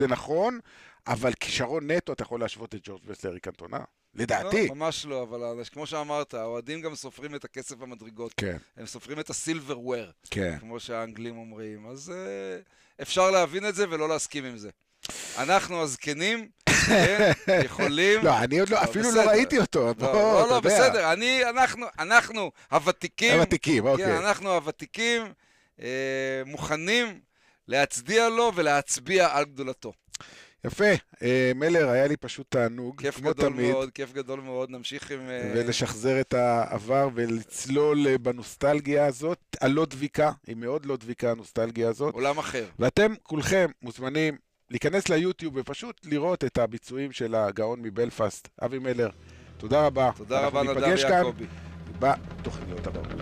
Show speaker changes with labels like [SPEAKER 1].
[SPEAKER 1] זה נכון, אבל כישרון נטו אתה יכול להשוות את ג'ורג' בסט לאריק קנטונה. לדעתי.
[SPEAKER 2] לא, ממש לא, אבל כמו שאמרת, האוהדים גם סופרים את הכסף במדרגות.
[SPEAKER 1] כן.
[SPEAKER 2] הם סופרים את הסילבר וויר,
[SPEAKER 1] כן.
[SPEAKER 2] כמו שהאנגלים אומרים. אז אפשר להבין את זה ולא להסכים עם זה. אנחנו הזקנים, כן, יכולים...
[SPEAKER 1] לא, אני עוד לא, אפילו לא ראיתי אותו.
[SPEAKER 2] לא, בסדר, אנחנו הוותיקים.
[SPEAKER 1] הוותיקים, אוקיי.
[SPEAKER 2] כן, אנחנו הוותיקים, מוכנים להצדיע לו ולהצביע על גדולתו.
[SPEAKER 1] יפה, מלר, היה לי פשוט תענוג, כמו תמיד.
[SPEAKER 2] כיף גדול מאוד, נמשיך עם...
[SPEAKER 1] ולשחזר את העבר ולצלול בנוסטלגיה הזאת, הלא דביקה, היא מאוד לא דביקה הנוסטלגיה הזאת.
[SPEAKER 2] עולם אחר.
[SPEAKER 1] ואתם כולכם מוזמנים להיכנס ליוטיוב ופשוט לראות את הביצועים של הגאון מבלפאסט, אבי מלר. תודה רבה.
[SPEAKER 2] תודה רבה נדב יעקבי.
[SPEAKER 1] בתוכניות הבאות.